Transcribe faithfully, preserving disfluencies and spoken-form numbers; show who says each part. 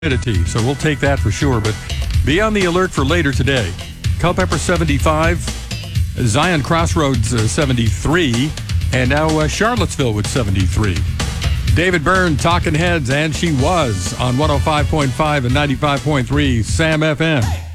Speaker 1: humidity, so we'll take that for sure. But be on the alert for later today. Culpeper seventy-five, Zion Crossroads uh, seventy-three, and now uh, Charlottesville with seventy-three. David Byrne, Talking Heads, and she was on one oh five point five and ninety-five point three Sam F M.